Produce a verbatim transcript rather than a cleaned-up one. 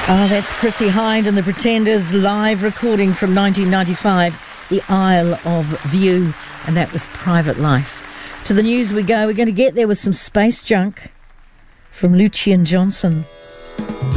Oh, that's Chrissie Hynde and the Pretenders, live recording from nineteen ninety-five, The Isle of View, and that was Private Life. To the news we go. We're going to get there with some space junk from Lucian Johnson.